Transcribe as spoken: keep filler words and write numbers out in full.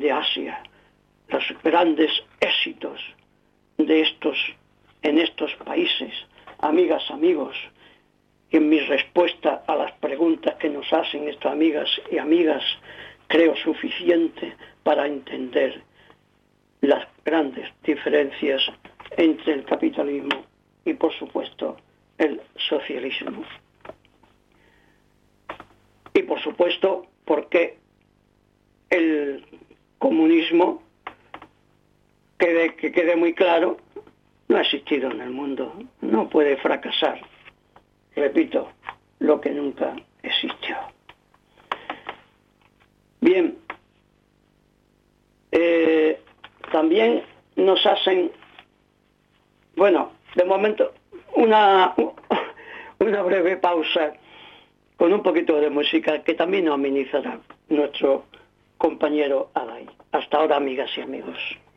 de Asia, los grandes éxitos de estos, en estos países. Amigas, amigos, y en mi respuesta a las preguntas que nos hacen estas amigas y amigas, creo suficiente para entender las grandes diferencias entre el capitalismo y, por supuesto, el socialismo. Y, por supuesto, porque el comunismo, que, que quede muy claro, no ha existido en el mundo, no puede fracasar. Repito, lo que nunca existió. Bien, eh, también nos hacen, bueno, de momento, una, una breve pausa con un poquito de música que también nos amenizará nuestro compañero Adai. Hasta ahora, amigas y amigos.